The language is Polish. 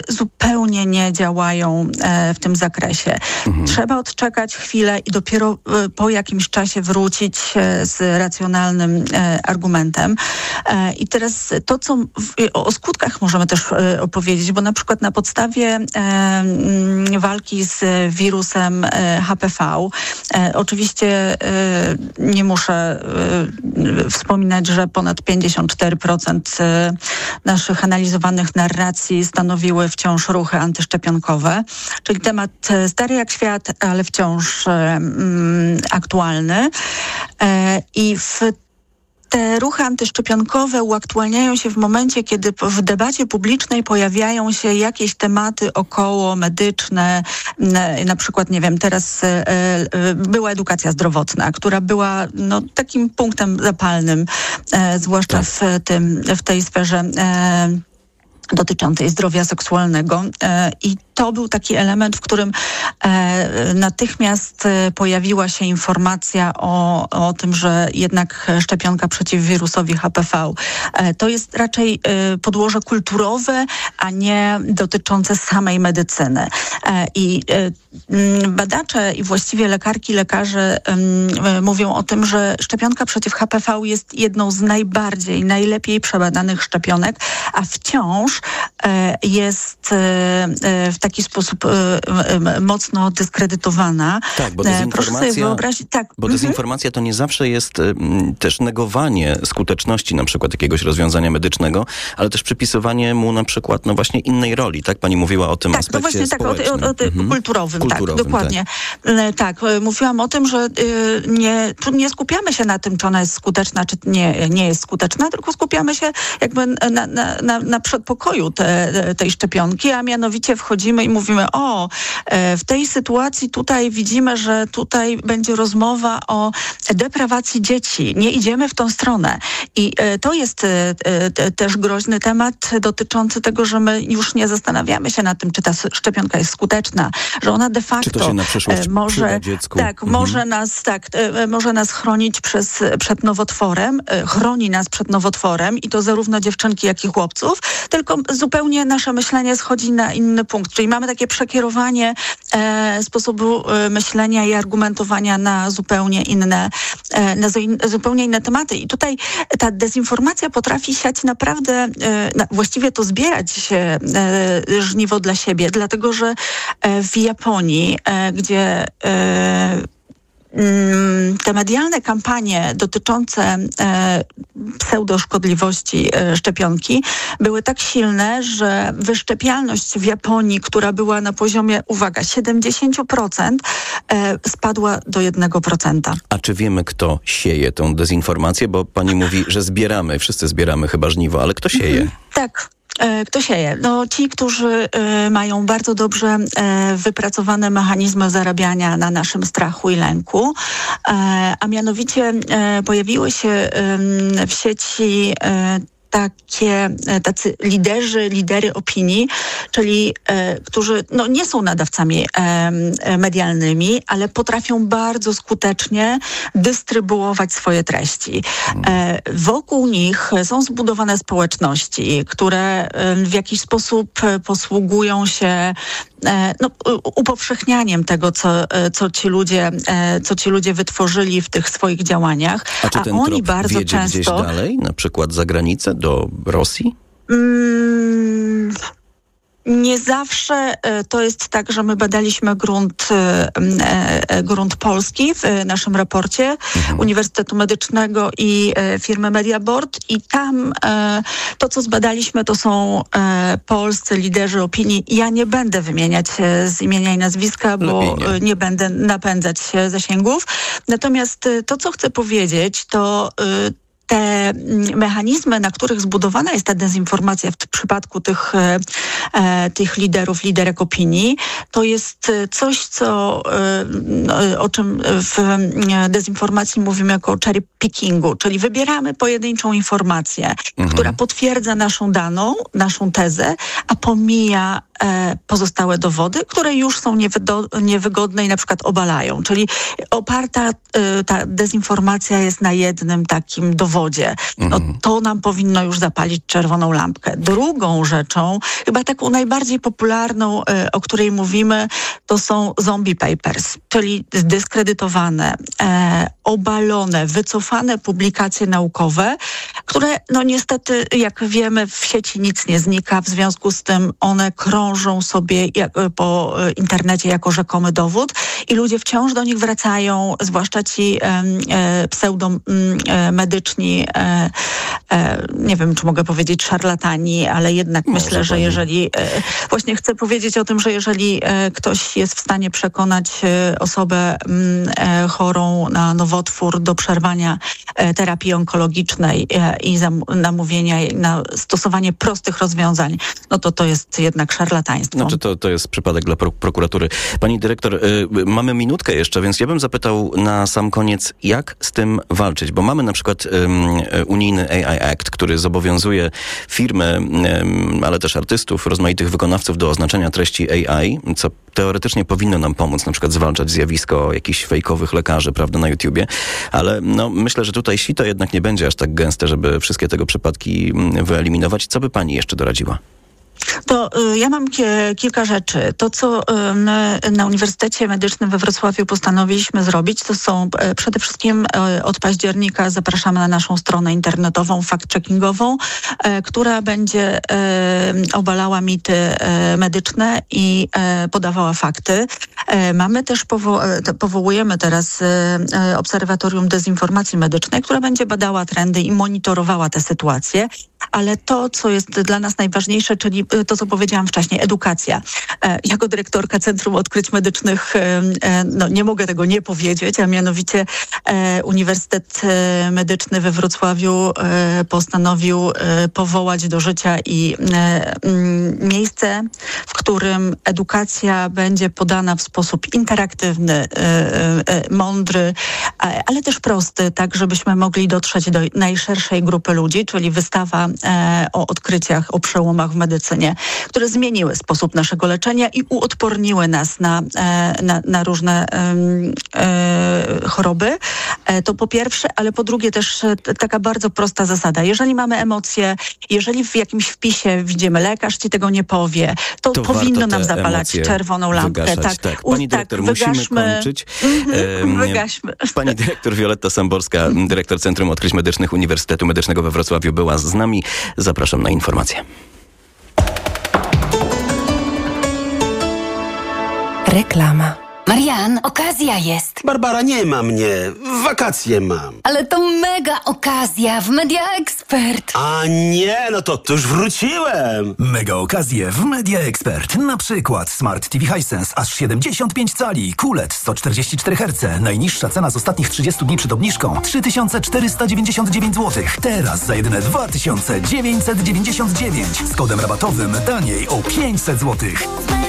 zupełnie nie działają w tym zakresie. Trzeba odczekać chwilę i dopiero po jakimś czasie wrócić z racjonalnym argumentem. I teraz to, co o skutkach możemy też opowiedzieć, bo na przykład na podstawie walki z wirusem HPV, oczywiście nie muszę wspominać, że ponad 54% naszych analizowanych narracji stanowiły wciąż ruchy antyszczepionkowe, czyli temat stary jak świat, ale wciąż aktualny. I te ruchy antyszczepionkowe uaktualniają się w momencie, kiedy w debacie publicznej pojawiają się jakieś tematy około medyczne, na przykład, nie wiem, teraz była edukacja zdrowotna, która była takim punktem zapalnym, zwłaszcza w tej sferze dotyczącej zdrowia seksualnego. I to był taki element, w którym natychmiast pojawiła się informacja o tym, że jednak szczepionka przeciw wirusowi HPV to jest raczej podłoże kulturowe, a nie dotyczące samej medycyny. I badacze i właściwie lekarki, lekarze mówią o tym, że szczepionka przeciw HPV jest jedną z najlepiej przebadanych szczepionek, a wciąż jest w taki sposób mocno dyskredytowana. Tak, bo dezinformacja, proszę sobie wyobrazić, dezinformacja to nie zawsze jest też negowanie skuteczności na przykład jakiegoś rozwiązania medycznego, ale też przypisywanie mu na przykład właśnie innej roli. Tak, pani mówiła o tym aspekcie społecznym. Kulturowym, tak, dokładnie. Tak, mówiłam o tym, że tu nie skupiamy się na tym, czy ona jest skuteczna, czy nie jest skuteczna, tylko skupiamy się jakby na przedpokoju tej szczepionki, a mianowicie wchodzimy i mówimy, w tej sytuacji tutaj widzimy, że tutaj będzie rozmowa o deprawacji dzieci. Nie idziemy w tą stronę. I to jest też groźny temat dotyczący tego, że my już nie zastanawiamy się nad tym, czy ta szczepionka jest skuteczna, że ona de facto czy to się na przyszłość przyda dziecku. Tak, może nas chronić przed nowotworem, chroni nas przed nowotworem i to zarówno dziewczynki, jak i chłopców, tylko zupełnie nasze myślenie schodzi na inny punkt. Czyli mamy takie przekierowanie sposobu myślenia i argumentowania na zupełnie inne tematy. I tutaj ta dezinformacja potrafi siać naprawdę, właściwie to zbierać żniwo dla siebie, dlatego że w Japonii, gdzie te medialne kampanie dotyczące pseudoszkodliwości szczepionki były tak silne, że wyszczepialność w Japonii, która była na poziomie, uwaga, 70%, spadła do 1%. A czy wiemy, kto sieje tą dezinformację? Bo pani mówi, że wszyscy zbieramy chyba żniwo, ale kto sieje? Tak. Kto sieje? Ci, którzy mają bardzo dobrze wypracowane mechanizmy zarabiania na naszym strachu i lęku, a mianowicie pojawiły się w sieci tacy lidery opinii, czyli którzy nie są nadawcami medialnymi, ale potrafią bardzo skutecznie dystrybuować swoje treści. Wokół nich są zbudowane społeczności, które w jakiś sposób posługują się upowszechnianiem tego, co ci ludzie wytworzyli w tych swoich działaniach. A czy ten oni trop bardzo wiedzie często gdzieś dalej, na przykład za granicę, do Rosji? Nie zawsze to jest tak, że my badaliśmy grunt polski w naszym raporcie Uniwersytetu Medycznego i firmy Mediaboard i tam to, co zbadaliśmy, to są polscy liderzy opinii. Ja nie będę wymieniać z imienia i nazwiska, bo nie będę napędzać zasięgów. Natomiast to, co chcę powiedzieć, to te mechanizmy, na których zbudowana jest ta dezinformacja w przypadku tych liderek opinii, to jest coś, o czym w dezinformacji mówimy jako cherry pickingu, czyli wybieramy pojedynczą informację, która potwierdza naszą tezę, a pomija pozostałe dowody, które już są niewygodne i na przykład obalają. Czyli ta dezinformacja jest na jednym takim dowodzie. No, to nam powinno już zapalić czerwoną lampkę. Drugą rzeczą, chyba taką najbardziej popularną, o której mówimy, to są zombie papers, czyli zdyskredytowane, obalone, wycofane publikacje naukowe, które no niestety, jak wiemy, w sieci nic nie znika, w związku z tym one krążą sobie po internecie jako rzekomy dowód i ludzie wciąż do nich wracają, zwłaszcza ci pseudomedyczni, nie wiem, czy mogę powiedzieć szarlatani, ale jednak myślę, że jeżeli, właśnie chcę powiedzieć o tym, że jeżeli ktoś jest w stanie przekonać osobę chorą na nowotwór do przerwania terapii onkologicznej i namówienia na stosowanie prostych rozwiązań, no to jest jednak szarlataństwo. Znaczy to jest przypadek dla prokuratury. Pani dyrektor, mamy minutkę jeszcze, więc ja bym zapytał na sam koniec, jak z tym walczyć? Bo mamy na przykład unijny AI Act, który zobowiązuje firmy, ale też artystów, rozmaitych wykonawców do oznaczenia treści AI, co teoretycznie powinno nam pomóc na przykład zwalczać zjawisko jakichś fejkowych lekarzy, prawda, na YouTubie, ale no, myślę, że tutaj sito jednak nie będzie aż tak gęste, żeby wszystkie tego przypadki wyeliminować. Co by pani jeszcze doradziła? To ja mam kilka rzeczy. To, co na Uniwersytecie Medycznym we Wrocławiu postanowiliśmy zrobić, to są przede wszystkim od października zapraszamy na naszą stronę internetową, fact-checkingową, która będzie obalała mity medyczne i podawała fakty. Mamy też, powołujemy teraz Obserwatorium Dezinformacji Medycznej, która będzie badała trendy i monitorowała tę sytuację. Ale to, co jest dla nas najważniejsze, czyli to, co powiedziałam wcześniej, edukacja. Jako dyrektorka Centrum Odkryć Medycznych nie mogę tego nie powiedzieć, a mianowicie Uniwersytet Medyczny we Wrocławiu postanowił powołać do życia i miejsce, w którym edukacja będzie podana w sposób interaktywny, mądry, ale też prosty, tak żebyśmy mogli dotrzeć do najszerszej grupy ludzi, czyli wystawa o odkryciach, o przełomach w medycynie, które zmieniły sposób naszego leczenia i uodporniły nas na różne choroby. To po pierwsze, ale po drugie też taka bardzo prosta zasada. Jeżeli mamy emocje, jeżeli w jakimś wpisie widzimy lekarz ci tego nie powie, to powinno nam zapalać czerwoną lampkę. Tak. Pani dyrektor, musimy kończyć. Wygaśmy. Pani dyrektor Wioletta Samborska, dyrektor Centrum Odkryć Medycznych Uniwersytetu Medycznego we Wrocławiu była z nami. Zapraszam na informacje. Reklama. Marian, okazja jest. Barbara, nie ma mnie. Wakacje mam. Ale to mega okazja w Media Expert. A nie, no to już wróciłem. Mega okazje w Media Expert. Na przykład Smart TV Hisense aż 75 cali, QLED 144 Hz. Najniższa cena z ostatnich 30 dni przed obniżką 3499 zł. Teraz za jedyne 2999. Z kodem rabatowym taniej o 500 zł.